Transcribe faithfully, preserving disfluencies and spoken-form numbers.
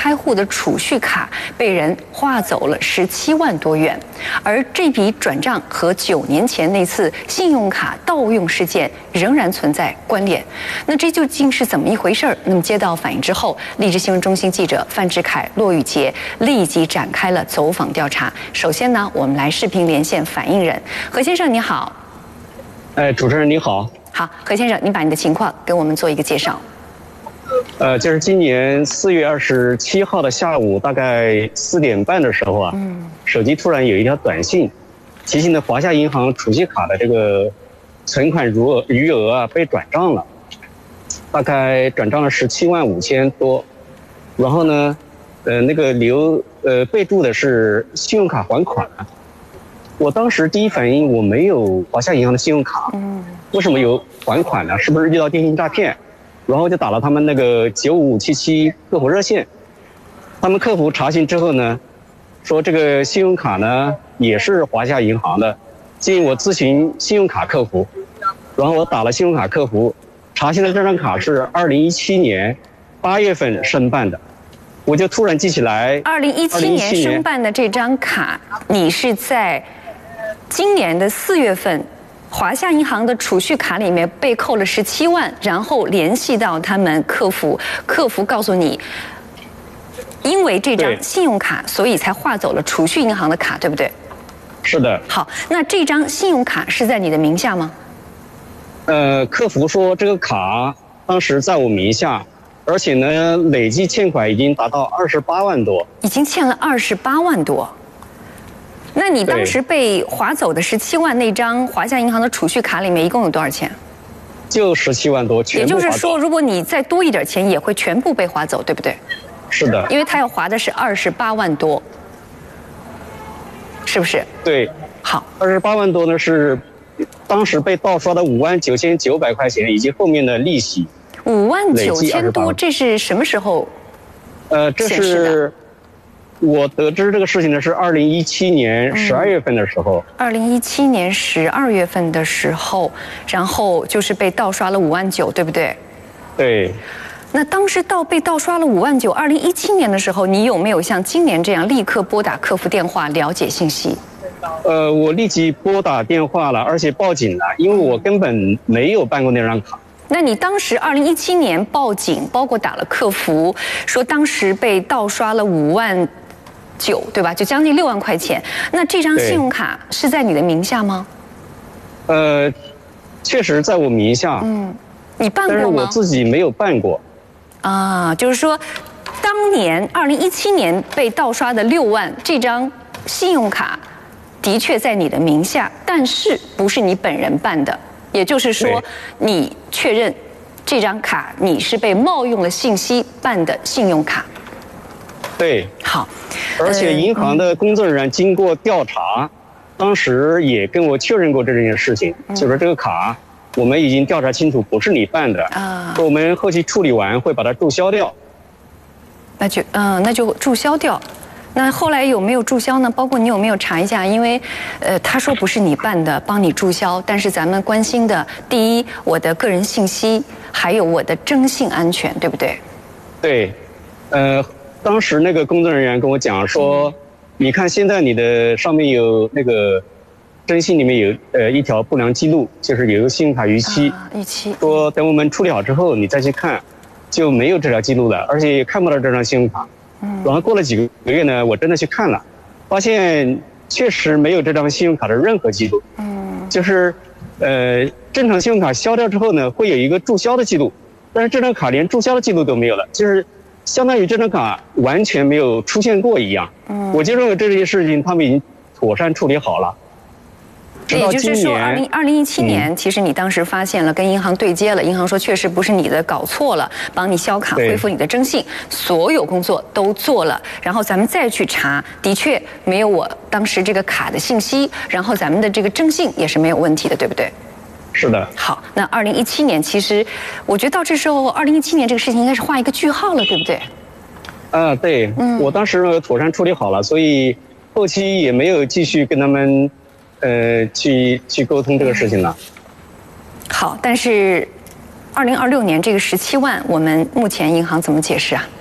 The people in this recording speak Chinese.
开户的储蓄卡被人划走了十七万多元，而这笔转账和九年前那次信用卡盗用事件仍然存在关联。那这究竟是怎么一回事儿？那么接到反映之后，荔枝新闻中心记者范志凯、骆玉杰立即展开了走访调查。首先呢，我们来视频连线反映人何先生，你好。 哎，主持人你好。 好，何先生，你把你的情况给我们做一个介绍。 呃，就是今年四月二十七号的下午，大概四点半的时候啊，嗯，手机突然有一条短信，提醒的华夏银行储蓄卡的这个存款余额余额啊被转账了，大概转账了十七万五千多，然后呢，呃，那个留呃备注的是信用卡还款。我当时第一反应我没有华夏银行的信用卡，嗯，为什么有还款呢？是不是遇到电信诈骗？然后就打了他们那个九五五七七客服热线，他们客服查询之后呢，说这个信用卡呢也是华夏银行的，建议我咨询信用卡客服。然后我打了信用卡客服，查询的这张卡是二零一七年八月份申办的，我就突然记起来， 二零一七年申办的这张卡，你是在今年的四月份。华夏银行的储蓄卡里面被扣了十七万，然后联系到他们客服，客服告诉你，因为这张信用卡，所以才划走了储蓄银行的卡，对不对？ 是的。 好，那这张信用卡是在你的名下吗？ 呃，客服说这个卡当时在我名下，而且呢，累计欠款已经达到二十八万多， 已经欠了二十八万多。那你当时被划走的十七万那张华夏银行的储蓄卡里面一共有多少钱？ 就十七万多，全部划走。 也就是说，如果你再多一点钱，也会全部被划走，对不对？ 是的。 因为他要划的是二十八万多，是不是？ 对。 好， 二十八万多呢是当时被盗刷的五万九千九百块钱，以及后面的利息。 五万九千多，这是什么时候？ 呃，这是。我得知这个事情呢是二零一七年十二月份的时候。 二零一七年十二月份的时候，然后就是被盗刷了五万九，对不对？ 对。 那当时盗被盗刷了五万九，二零一七年的时候，你有没有像今年这样立刻拨打客服电话了解信息？ 呃，我立即拨打电话了，而且报警了，因为我根本没有办过那张卡。 那你当时二零一七年报警，包括打了客服，说当时被盗刷了五万。九对吧？就将近六万块钱。那这张信用卡是在你的名下吗？ 呃，确实在我名下。 嗯，你办过吗？ 但是我自己没有办过。 啊，就是说，当年二零一七年被盗刷的六万，这张信用卡的确在你的名下，但是不是你本人办的。也就是说，你确认这张卡你是被冒用了信息办的信用卡。 对， 好， 而且银行的工作人员经过调查，嗯、当时也跟我确认过这件事情，嗯、就是这个卡我们已经调查清楚不是你办的啊，我们后期处理完会把它注销掉。 那就嗯、呃，那就注销掉。那后来有没有注销呢？包括你有没有查一下？因为，呃，他说不是你办的，帮你注销，但是咱们关心的，第一，我的个人信息，还有我的征信安全，对不对？ 对，呃。当时那个工作人员跟我讲说，你看现在你的上面有那个征信里面有呃一条不良记录，就是有一个信用卡逾期， 逾期。 说等我们处理好之后你再去看，就没有这条记录了，而且也看不到这张信用卡。嗯。然后过了几个月呢，我真的去看了，发现确实没有这张信用卡的任何记录。嗯。就是呃正常信用卡消掉之后呢，会有一个注销的记录，但是这张卡连注销的记录都没有了，就是。相当于这张卡完全没有出现过一样，嗯，我就认为这件事情他们已经妥善处理好了。 也就是说，二零二零一七年，其实你当时发现了，跟银行对接了，银行说确实不是你的，搞错了，帮你销卡，恢复你的征信，所有工作都做了，然后咱们再去查，的确没有我当时这个卡的信息，然后咱们的这个征信也是没有问题的，对不对？ 是的。 好，那二零一七年，其实我觉得到这时候，二零一七年这个事情应该是画一个句号了，对不对？ 啊，对，嗯，我当时妥善处理好了，所以后期也没有继续跟他们，呃，去去沟通这个事情了。 好，但是二零二六年这个十七万，我们目前银行怎么解释啊？